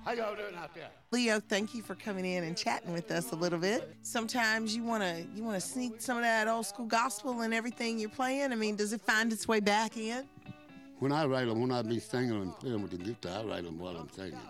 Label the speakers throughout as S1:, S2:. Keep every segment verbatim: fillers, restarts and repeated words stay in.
S1: How y'all doing out there?
S2: Leo, thank you for coming in and chatting with us a little bit. Sometimes you want to you want to sneak some of that old school gospel and everything you're playing. I mean, does it find its way back in?
S1: When I write them, when I be singing and playing with the guitar, I write them while I'm singing.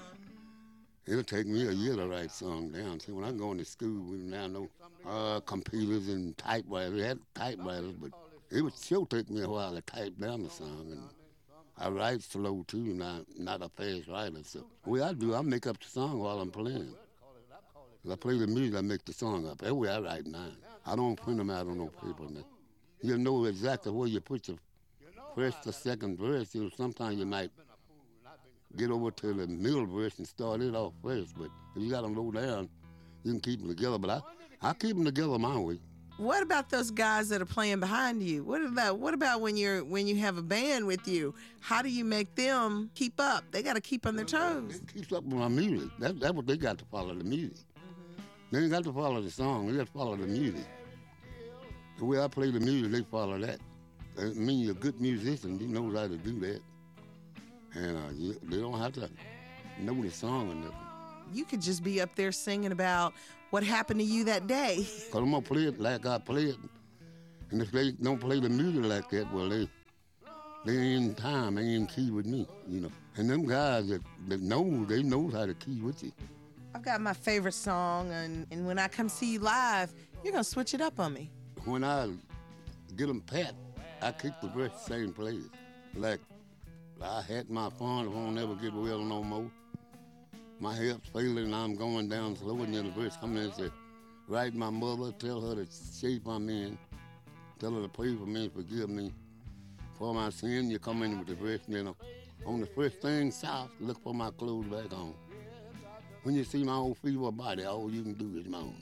S1: It'll take me a year to write a song down. See, when I go into school, we now know uh, computers and typewriters. We had typewriters, but it would still take me a while to type down the song. And I write slow, too, and I'm not a fast writer. So the way I do, I make up the song while I'm playing. If I play the music, I make the song up. That's the way I write mine. I don't print them out on no paper. You know exactly where you put your first or second verse. You know, sometimes you might get over to the middle verse and start it off first, but if you got them low down, you can keep them together. But I, I keep them together my way.
S2: What about those guys that are playing behind you? What about what about when you're when you have a band with you? How do you make them keep up? They got to keep on their toes.
S1: It keeps up with my music. That, that's what they got to follow, the music. Mm-hmm. They ain't got to follow the song. They got to follow the music. The way I play the music, they follow that. I mean, you're a good musician. You know how to do that. And uh, you, they don't have to know the song or nothing.
S2: You could just be up there singing about what happened to you that day.
S1: Because I'm going to play it like I play it. And if they don't play the music like that, well, they they ain't in time, they ain't in key with me, you know. And them guys that, that know, they know how to key with you.
S2: I've got my favorite song, and, and when I come see you live, you're going to switch it up on me.
S1: When I get them pat, I keep the verse the same place. Like, I had my fun, I won't never get well no more. My hips failing and I'm going down slow, and then the verse come in and say, write my mother, tell her to shape my man, tell her to pray for me and forgive me. For my sin, you come in with the verse, and then on the first thing south, look for my clothes back on. When you see my old feeble body, all you can do is moan.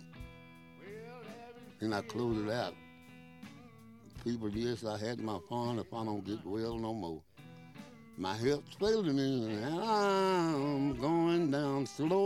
S1: Then I close it out. People, yes, I had my fun, if I don't get well no more. My hips failing me, and I'm going down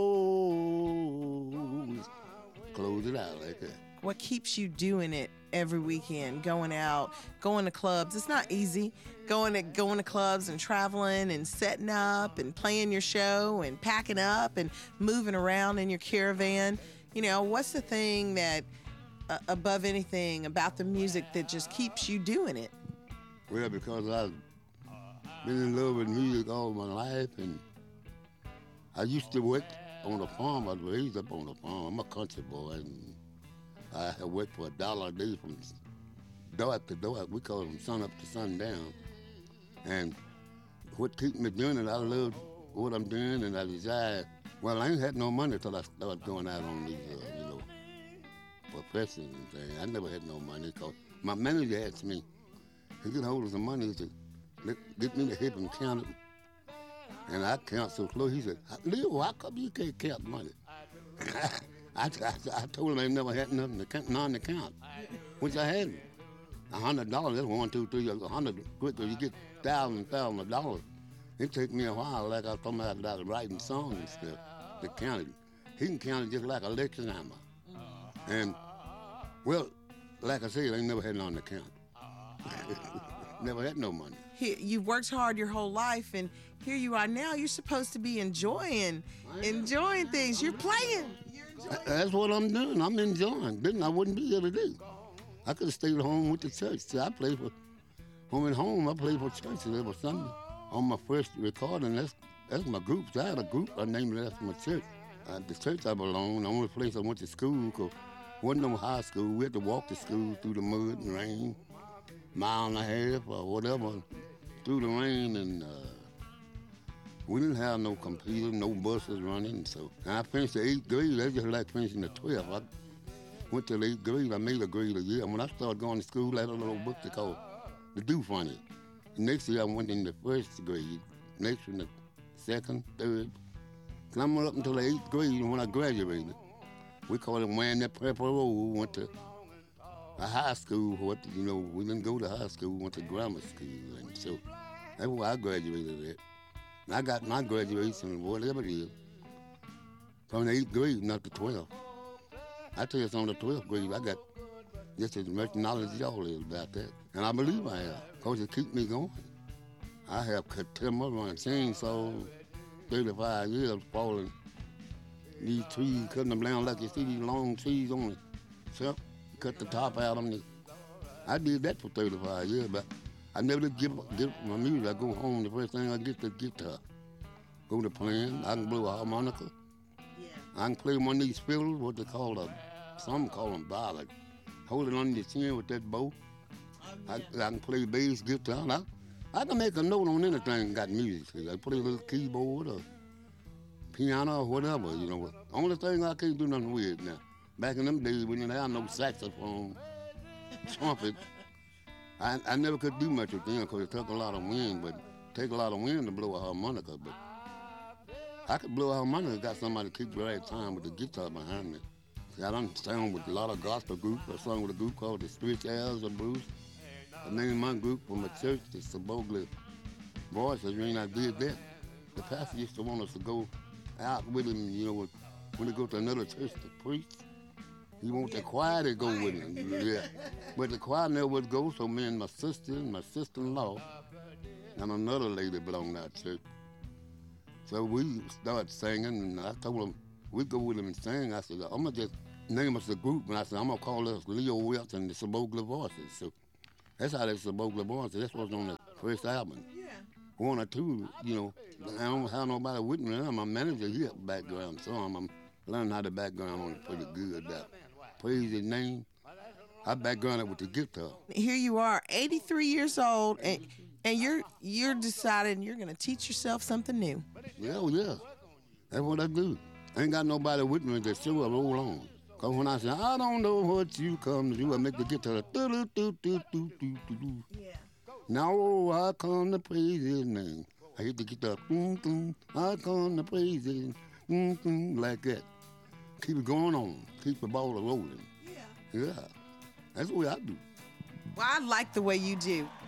S1: slow. Close it out like that.
S2: What keeps you doing it every weekend, going out, going to clubs? It's not easy, going to going to clubs and traveling and setting up and playing your show and packing up and moving around in your caravan. You know, what's the thing that, uh, above anything, about the music that just keeps you doing it?
S1: Well, because I've been in love with music all my life, and I used to work on a farm. I was raised up on a farm. I'm a country boy, and I have worked for a dollar a day from dark to dark. We call them sun up to sundown. And what keeps me doing it, I love what I'm doing, and I desire. Well, I ain't had no money till I started going out on these, uh, you know, professions and things. I never had no money, because my manager asked me, he could hold some money to get me to help him count it. And I count so close. He said, Leo, how come you can't count money? I, I, I told him I never had nothing to count, none to count, which I hadn't. A hundred dollars, that's one, two, three, a hundred quicker. You get thousands, thousands of dollars. It took me a while, like I was talking about, about writing songs and stuff, to count it. He can count it just like a lecture hammer. And, well, like I said, I ain't never had none to count. Never had no money.
S2: He, you've worked hard your whole life, and here you are now. You're supposed to be enjoying, enjoying things. You're playing. You're enjoying.
S1: That's what I'm doing. I'm enjoying. Then I wouldn't be here today. I could have stayed home with the church. See, I play for, home at home, I play for churches every Sunday. On my first recording, that's that's my group. So I had a group, I named it after my church. Uh, the church I belong, the only place I went to school, because wasn't no high school. We had to walk to school through the mud and rain, mile and a half or whatever, through the rain, and uh, we didn't have no computer, no buses running. So and I finished the eighth grade. That's just like finishing the twelfth. I went to the eighth grade. I made a grade a year. And when I started going to school, I had a little book they called The Do Funny. The next year I went in the first grade. Next one the second, third. And I went up until the eighth grade, and when I graduated, we called it wearing that purple robe. Went to a high school. What you know, we didn't go to high school. We went to grammar school, and so that's where I graduated at. And I got my graduation, whatever it is, from the eighth grade, not the twelfth. I tell you, it's on the twelfth grade. I got just as much knowledge as y'all is about that, and I believe I have, because it keeps me going. I have timber, run chainsaws, thirty-five years falling these trees, cutting them down like you see these long trees on the stump, cut the top out of them. I did that for thirty-five years, but I never did give up, give up my music. I go home, the first thing I get the guitar. Go to playing, I can blow a harmonica.
S2: Yeah.
S1: I can play one of these fiddles, what they call them, some call them ballads. Hold it on your chin with that bow. I, I can play bass guitar. I, I can make a note on anything got music. I play a little keyboard or piano or whatever, you know. Only thing I can't do nothing with now. Back in them days, we didn't have no saxophone, trumpet. I, I never could do much with them because it took a lot of wind, but it take a lot of wind to blow a harmonica. But I could blow a harmonica, got somebody to keep the right time with the guitar behind me. See, I done sang with a lot of gospel groups. I sung with a group called the Spirituals of Bruce. I named my group from a church, the Sabogli Voices. When I did that, the pastor used to want us to go out with him, you know, when they go to another church to preach. He want the choir to go with him. Yeah. But the choir never would go, so me and my sister and my sister-in-law and another lady belonged to that church. So we started singing, and I told them, we'd go with him and sing. I said, I'm going to just name us a group, and I said, I'm going to call us Leo Wilts and the Sabogli Voices. So that's how the Sabogli Voices, that's what's on the first album.
S2: Yeah.
S1: One or two, you know, I don't have nobody with me. I'm a manager here at background, so I'm, I'm learning how to background on it pretty good. That praise his name. I background it with the guitar.
S2: Here you are, eighty-three years old, and and you're you're deciding you're going to teach yourself something new.
S1: Yeah, well, yeah. That's what I do. I ain't got nobody with me to show I roll on. Because when I say, I don't know what you come to do, I make the guitar do do do do do do do.
S2: Yeah.
S1: Now I come to praise his name. I hit the guitar, boom, boom. I come to praise his boom, boom, like that. Keep it going on. Keep the ball rolling.
S2: Yeah.
S1: Yeah. That's the way I do.
S2: Well, I like the way you do.